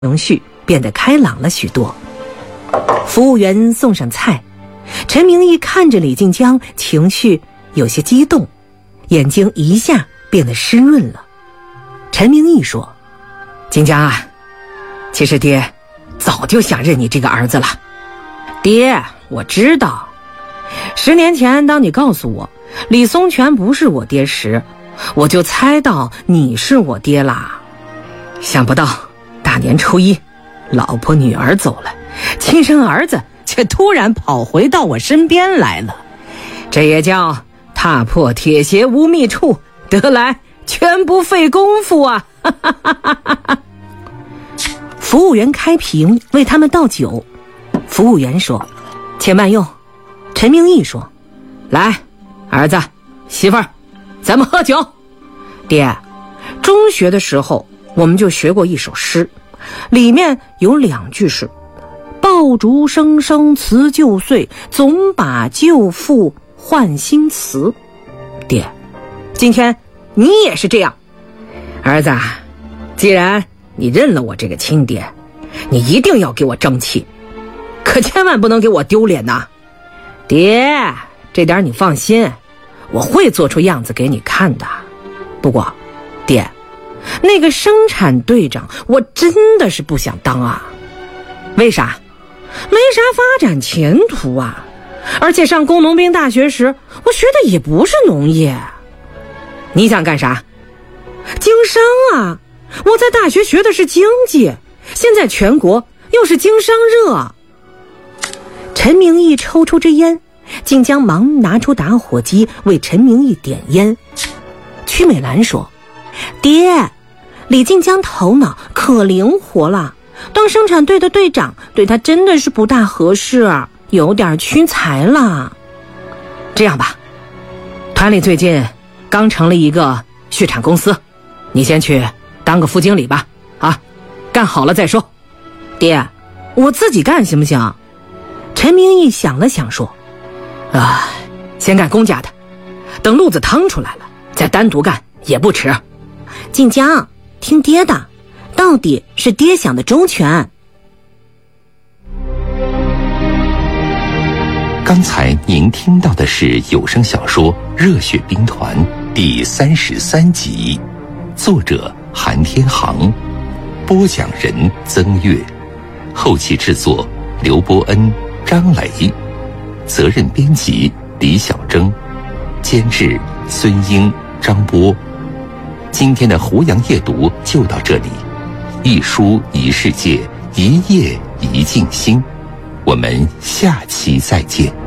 情绪变得开朗了许多。服务员送上菜，陈明义看着李静江，情绪有些激动，眼睛一下变得湿润了。陈明义说：“静江啊，其实爹早就想认你这个儿子了。爹，我知道10年前当你告诉我李松泉不是我爹时，我就猜到你是我爹啦。想不到大年初一，老婆女儿走了，亲生儿子却突然跑回到我身边来了。这也叫踏破铁鞋无觅处，得来全不费功夫啊！”服务员开瓶为他们倒酒。服务员说：“且慢用。”陈明义说：“来，儿子媳妇儿，咱们喝酒。爹，中学的时候我们就学过一首诗，里面有2句是爆竹声声辞旧岁，总把旧妇换新词。爹，今天你也是这样。儿子，既然你认了我这个亲爹，你一定要给我争气，可千万不能给我丢脸呐。爹，这点你放心，我会做出样子给你看的。不过爹，那个生产队长我真的是不想当啊。为啥？没啥发展前途啊，而且上工农兵大学时我学的也不是农业。你想干啥？经商啊，我在大学学的是经济，现在全国又是经商热。陈明义抽出支烟，静江忙拿出打火机为陈明义点烟。曲美兰说：“爹，李静江头脑可灵活了，当生产队的队长对他真的是不大合适，有点屈才了。这样吧，团里最近刚成立一个畜产公司，你先去当个副经理吧，干好了再说。”爹，我自己干行不行？陈明义想了想说：“先干公家的，等路子趟出来了再单独干也不迟。”静江，听爹的，到底是爹想的周全。 刚才您听到的是有声小说《热血兵团》第33集，作者韩天航，播讲人曾月，后期制作刘伯恩、张磊，责任编辑李小征，监制孙英、张波。今天的湖洋夜读就到这里，一书一世界，一夜一静心。我们下期再见。